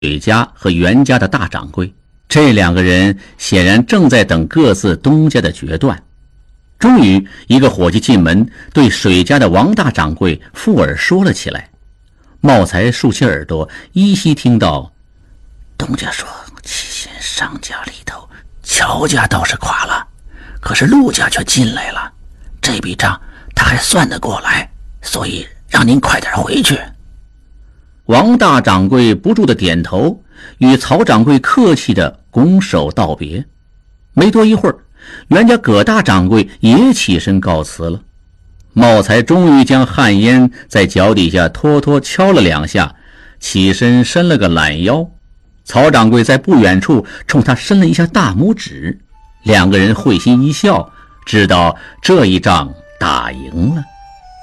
水家和袁家的大掌柜，这两个人显然正在等各自东家的决断。终于，一个伙计进门，对水家的王大掌柜附耳说了起来。茂才竖起耳朵，依稀听到东家说，期限上家里头，乔家倒是垮了，可是陆家却进来了，这笔账他还算得过来，所以让您快点回去。王大掌柜不住地点头，与曹掌柜客气地拱手道别。没多一会儿，袁家葛大掌柜也起身告辞了。茂才终于将旱烟在脚底下拖拖敲了两下，起身伸了个懒腰。曹掌柜在不远处冲他伸了一下大拇指，两个人会心一笑，知道这一仗打赢了。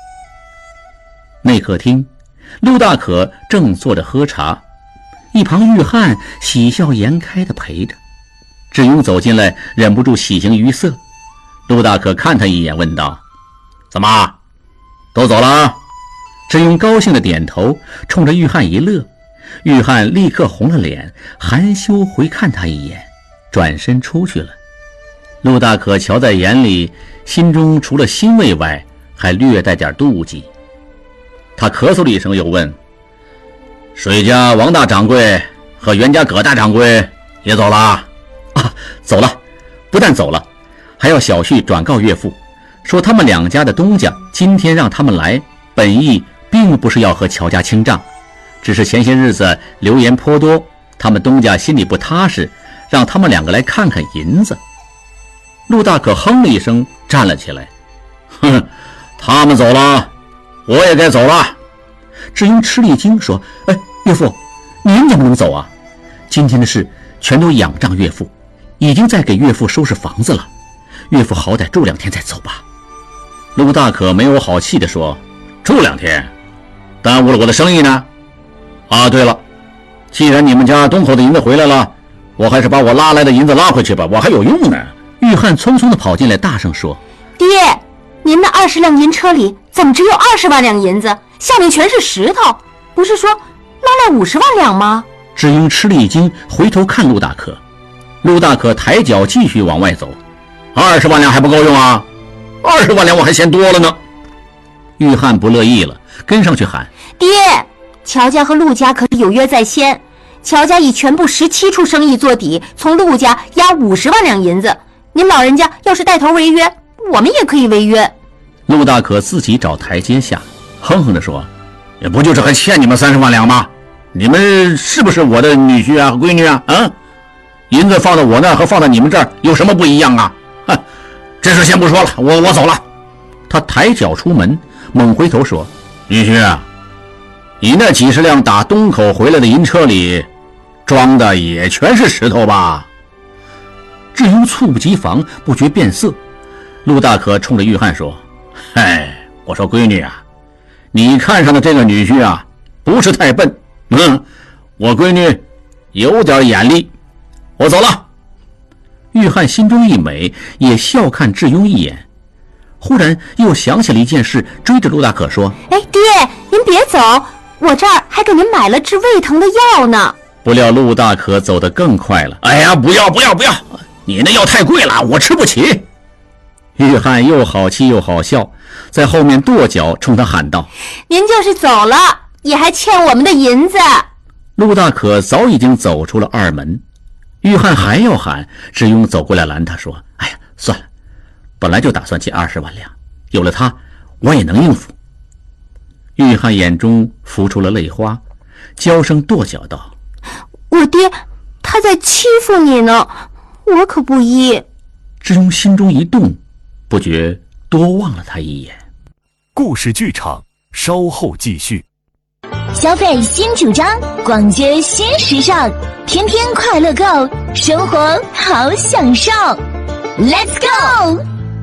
内客厅，陆大可正坐着喝茶，一旁玉汉喜笑颜开地陪着。智庸走进来，忍不住喜形于色。陆大可看他一眼，问道：“怎么，都走了？”智庸高兴地点头，冲着玉汉一乐。玉汉立刻红了脸，含羞回看他一眼，转身出去了。陆大可瞧在眼里，心中除了欣慰外，还略带点妒忌。他咳嗽了一声，又问：“水家王大掌柜和袁家葛大掌柜也走了？”“啊，走了，不但走了，还要小婿转告岳父，说他们两家的东家今天让他们来，本意并不是要和乔家清账，只是前些日子流言颇多，他们东家心里不踏实，让他们两个来看看银子。”陆大可哼了一声，站了起来：“哼，他们走了，我也该走了。”智庸吃了一惊，说：“哎，岳父，您怎么能走啊？今天的事全都仰仗岳父，已经在给岳父收拾房子了，岳父好歹住2天再走吧。”陆大可没有好气地说：“住2天，耽误了我的生意呢？啊，对了，既然你们家东口的银子回来了，我还是把我拉来的银子拉回去吧，我还有用呢。”玉汉匆匆地跑进来，大声说：“ 爹，您的20辆银车里怎么只有20万两银子？下面全是石头，不是说拉来50万两吗？” 智庸吃了一惊，回头看陆大可。陆大可抬脚继续往外走。“20万两还不够用啊？20万两我还嫌多了呢。”玉汉不乐意了，跟上去喊：“ 爹，乔家和陆家可是有约在先，乔家以全部17处生意做底，从陆家押50万两银子。您老人家要是带头违约，我们也可以违约。” 陆大可自己找台阶下，哼哼地说：“也不就是还欠你们30万两吗？你们是不是我的女婿啊和闺女啊？啊，银子放到我那儿和放到你们这儿有什么不一样啊？哼，这事先不说了，我走了。”他抬脚出门，猛回头说：“女婿啊，你那几十辆打东口回来的银车里，装的也全是石头吧？”智庸猝不及防，不觉变色。陆大可冲着玉汉说：“嗨，我说闺女啊，你看上的这个女婿啊，不是太笨，我闺女有点眼力，我走了。”玉汉心中一美，也笑看智庸一眼，忽然又想起了一件事，追着陆大可说：“ 哎，爹，您别走，我这儿还给您买了治胃疼的药呢。” 不料陆大可走得更快了。“哎呀，不要，你那药太贵了，我吃不起。”玉汉又好气又好笑，在后面跺脚冲他喊道：“ 您就是走了，也还欠我们的银子。” 陆大可早已经走出了二门。玉汉还要喊，智庸走过来拦他说：“哎呀，算了，本来就打算借20万两，有了他我也能应付。”玉汉眼中浮出了泪花，娇声跺脚道：“ 我爹他在欺负你呢，我可不依。” 智庸心中一动，不觉多望了他一眼。 故事剧场稍后继续。 消费新主张，广接新时尚，天天快乐购，生活好享受。Let's go！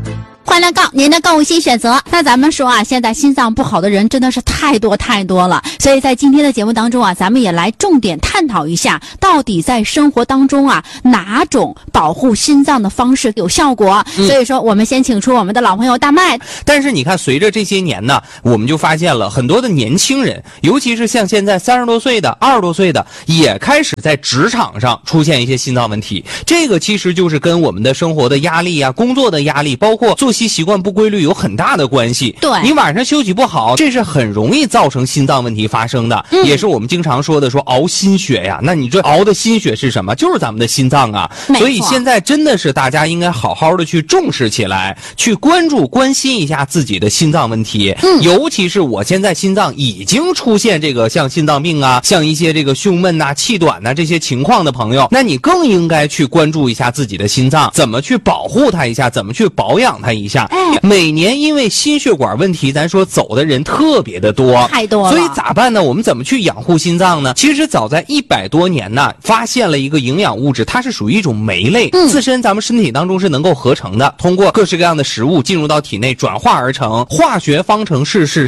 欢乐购，您的购物新选择。那咱们说啊，现在心脏不好的人真的是太多了，所以在今天的节目当中啊，咱们也来重点探讨一下，到底在生活当中啊，哪种保护心脏的方式有效果。所以说，我们先请出我们的老朋友大麦。 但是你看，随着这些年呢，我们就发现了很多的年轻人，尤其是像现在30多岁的、20多岁的，也开始在职场上出现一些心脏问题。这个其实就是跟我们的生活的压力啊、工作的压力，包括作息习惯不规律有很大的关系。 对， 你晚上休息不好，这是很容易造成心脏问题发生的，也是我们经常说的熬心血呀。那你这熬的心血是什么？就是咱们的心脏啊。所以现在真的是大家应该好好的去重视起来，去关注、关心一下自己的心脏问题。尤其是我现在心脏已经出现这个像心脏病啊，像一些这个胸闷呐、气短呐这些情况的朋友，那你更应该去关注一下自己的心脏，怎么去保护它一下，怎么去保养它一下。每年因为心血管问题，咱说走的人特别的多， 太多了。 所以咋办呢？我们怎么去养护心脏呢？其实早在100多年呢，发现了一个营养物质，它是属于一种酶类，自身咱们身体当中是能够合成的，通过各式各样的食物进入到体内转化而成，化学方程式是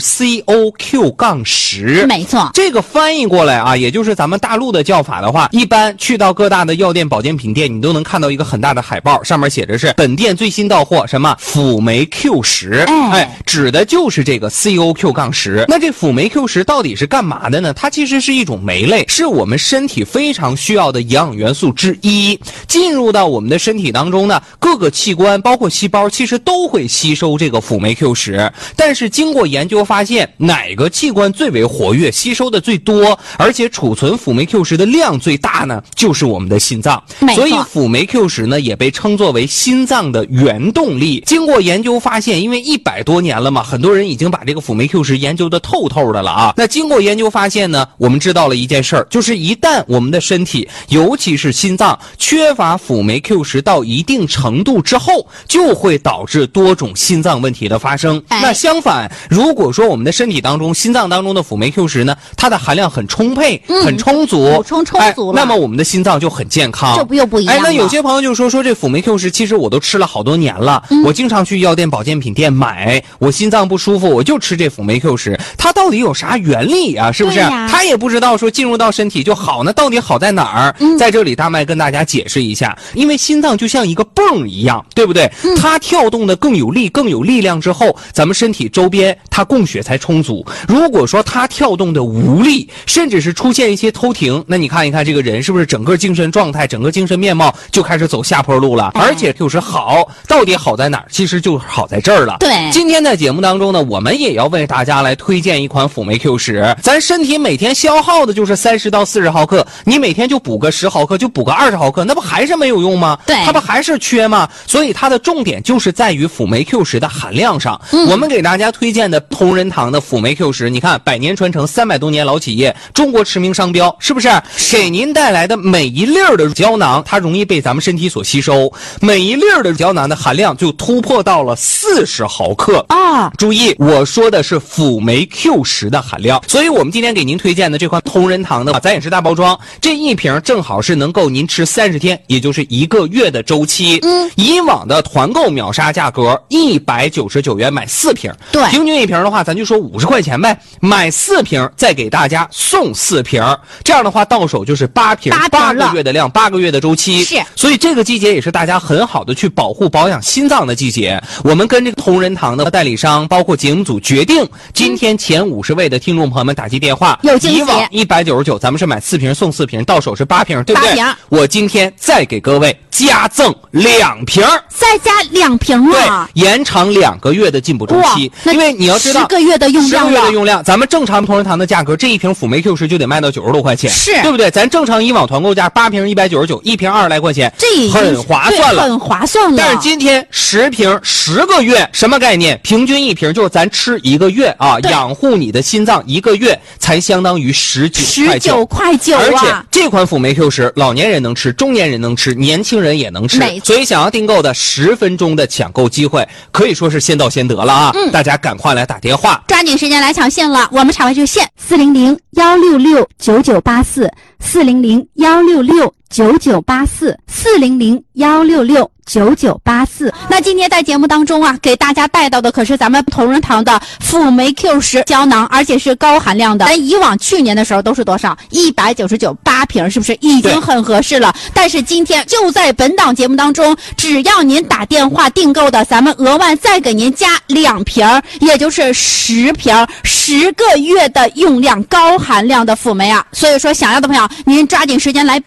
COQ-10。 没错， 这个翻译过来啊，也就是咱们大陆的叫法的话，一般去到各大的药店、保健品店，你都能看到一个很大的海报，上面写着是本店最新到货什么辅酶 Q10，指的就是这个 COQ-10。那这辅酶 Q10到底是干嘛的呢？它其实是一种酶类，是我们身体非常需要的营养元素之一。进入到我们的身体当中呢，各个器官包括细胞其实都会吸收这个辅酶 Q10。但是经过研究发现，哪个器官最为活跃，吸收的最多，而且储存辅酶 Q10的量最大呢？就是我们的心脏。所以辅酶 Q10呢也被称作为心脏的原动力。经过研究发现，因为100多年了嘛，很多人已经把这个辅酶 Q10研究的透透的了啊。那经过研究发现呢，我们知道了一件事儿，就是一旦我们的身体，尤其是心脏缺乏辅酶 Q10到一定程度之后，就会导致多种心脏问题的发生。那相反，如果说我们的身体当中、心脏当中的辅酶 Q10呢，它的含量很充沛、很充足， 补充充足了， 那么我们的心脏就很健康。 这又不一样了。 那有些朋友就说这辅酶 Q10其实我都吃了好多年了，我经常去药店、保健品店买，我心脏不舒服我就吃这辅酶 Q10，它到底有啥原理啊？是不是？他也不知道说进入到身体就好呢，到底好在哪儿？在这里大麦跟大家解释一下，因为心脏就像一个泵一样，对不对？它跳动的更有力、更有力量之后，咱们身体周边它供血才充足。如果说它跳动的无力，甚至是出现一些偷停，那你看一看这个人是不是整个精神状态、整个精神面貌就开始走下坡路了？而且就是好，到底好在哪儿？其实就好在这儿了。 对， 今天在节目当中呢，我们也要为大家来推荐一款辅酶 Q10。咱身体每天消耗的就是30到40毫克，你每天就补个10毫克，就补个20毫克，那不还是没有用吗？ 对， 它不还是缺吗？所以它的重点就是在于辅酶 Q10的含量上。我们给大家推荐的同仁堂的辅酶 Q10，你看100年传承，300多年老企业，中国驰名商标，是不是？给您带来的每一粒的胶囊，它容易被咱们身体所吸收，每一粒的胶囊的含量就突破到了40毫克啊！注意，我说的是辅酶 Q10的含量。所以我们今天给您推荐的这款同仁堂的咱也是大包装，这一瓶正好是能够您吃30天，也就是1个月的周期。以往的团购秒杀价格199元买4瓶，对，平均一瓶的话咱就说50块钱呗，买4瓶再给大家送4瓶，这样的话到手就是8瓶，8个月的量，8个月的周期。是，所以这个季节也是大家很好的去保护保养心脏的季节。我们跟这个同仁堂的代理商包括节目组决定，今天前50位的听众朋友们打击电话，有惊喜。以往199咱们是买4瓶送4瓶，到手是8瓶，对不对？8瓶。我今天再给各位加赠2瓶， 再加2瓶啊！ 对，延长2个月的进补周期。因为你要知道 10个月的用量，10个月的用量，咱们正常同仁堂的价格，这一瓶辅酶 Q10就得卖到90多块钱，是对不对？咱正常以往团购价8瓶199，一瓶20来块钱，这很划算了， 很划算了。 但是今天10瓶10个月，什么概念？平均一瓶就是咱吃1个月啊，养护你的心脏1个月才相当于19块9啊！而且这款辅酶 Q10，老年人能吃，中年人能吃，年轻人也能吃，所以想要订购的10分钟的抢购机会，可以说是先到先得了啊！大家赶快来打电话， 抓紧时间来抢线了。我们场外热线 400-166-9984 400-166-9984，400-166-9984。那今天在节目当中啊，给大家带到的可是咱们同仁堂的辅酶 Q10胶囊，而且是高含量的。咱以往去年的时候都是多少？199，8瓶，是不是已经很合适了？但是今天就在本档节目当中，只要您打电话订购的，咱们额外再给您加2瓶，也就是10瓶，10个月的用量，高含量的辅酶啊。所以说，想要的朋友，您抓紧时间来